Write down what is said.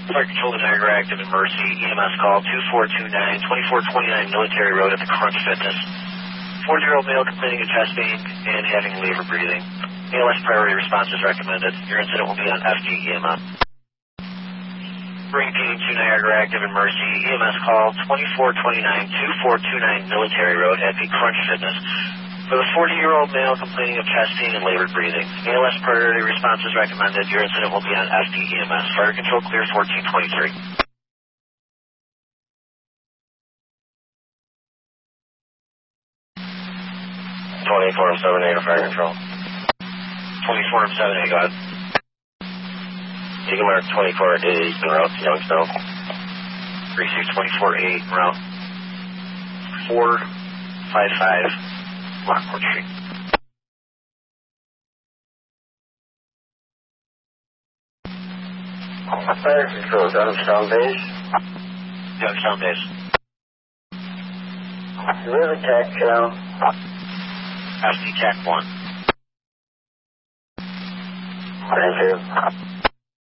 Flight Control to Niagara Active and Mercy, EMS call 2429 Military Road at the Crunch Fitness. 40-year-old male complaining of chest pain and having labor breathing. ALS priority response is recommended. Your incident will be on FD-EMS. Repeating to Niagara Active and Mercy, EMS call 2429 Military Road at the Crunch Fitness. For the 40-year-old male complaining of chest pain and labored breathing. ALS priority response is recommended. Your incident will be on FD-EMS. Fire control clear 1423. 24-7-8 fire control. 24-7, go ahead. Eagle Mark 24-8 en route to Youngstown. 3624-8 route 455 Lockport Street. Fire control, Youngstown base. Youngstown base. River Tech channel. FD TAC 1. Thank you.